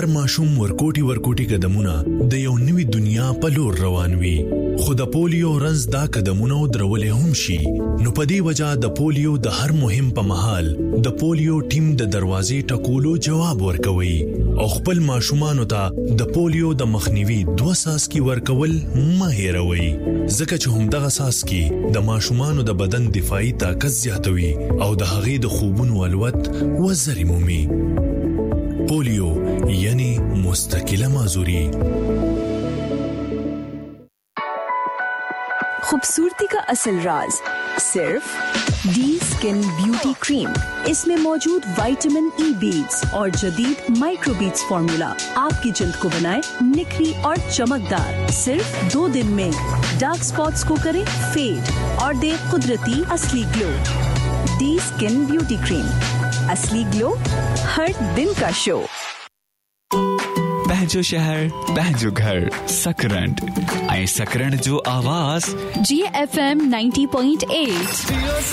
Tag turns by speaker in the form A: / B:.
A: هر ماشوم ورکوټي قدمونه د یو نوې دنیا په لور روان وي. خو د پولیو رنځ دا قدمونه درولې هم شي. نو په دې وجہ د پولیو د هر مهم په مهال د پولیو ټیم د دروازې ټکولو جواب ورکوي او خپل ماشومانو ته د پولیو د مخنیوي 2 ساسکي ورکول مه هېروي. ځکه چې همدغه ساسکي د ماشومانو د بدن دفاعي طاقت زیاتوي او د هغې د خوبونو الوت وزرې مومي. پولیو یعنی مستقله معذوری.
B: खूबसूरती का असल राज सिर्फ डी स्किन ब्यूटी क्रीम. इसमें मौजूद विटामिन ई बीड्स और जदीद माइक्रो बीड्स फॉर्मूला आपकी जल्द को बनाए निखरी और चमकदार. सिर्फ 2 दिन में डार्क स्पॉट्स को करे फेड और दे कुदरती असली glow. D skin beauty cream, असली ग्लो हर दिन का शो.
C: बहजो शहर बहजो घर सकरंड आई सकरंड जो आवाज
D: GFM 90.8